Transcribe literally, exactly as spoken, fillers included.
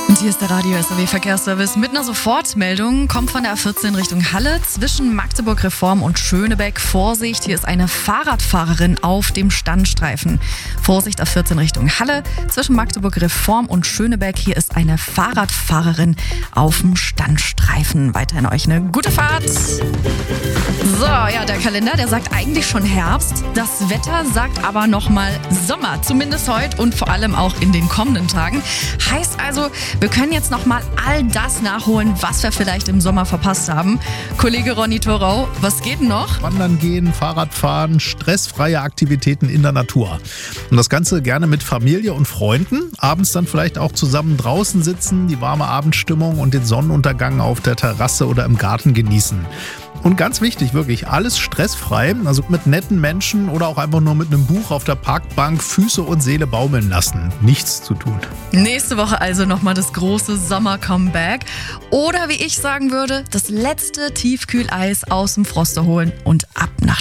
Und hier ist der Radio S R W Verkehrsservice mit einer Sofortmeldung. Kommt von der A vierzehn Richtung Halle zwischen Magdeburg Reform und Schönebeck. Vorsicht, hier ist eine Fahrradfahrerin auf dem Standstreifen. Vorsicht, A vierzehn Richtung Halle zwischen Magdeburg Reform und Schönebeck. Hier ist eine Fahrradfahrerin auf dem Standstreifen. Weiterhin euch eine gute Fahrt. So, ja, der Kalender, der sagt eigentlich schon Herbst. Das Wetter sagt aber nochmal Sommer. Zumindest heute und vor allem auch in den kommenden Tagen. Heißt also, wir können jetzt nochmal all das nachholen, was wir vielleicht im Sommer verpasst haben. Kollege Ronny Thorau, was geht denn noch? Wandern gehen, Fahrradfahren, stressfreie Aktivitäten in der Natur. Und das Ganze gerne mit Familie und Freunden. Abends dann vielleicht auch zusammen draußen sitzen, die warme Abendstimmung und den Sonnenuntergang auf der Terrasse oder im Garten genießen. Und ganz wichtig, wirklich alles stressfrei, also mit netten Menschen oder auch einfach nur mit einem Buch auf der Parkbank Füße und Seele baumeln lassen. Nichts zu tun. Nächste Woche also nochmal das große Sommer-Comeback. Oder wie ich sagen würde, das letzte Tiefkühleis aus dem Froster holen und ab nach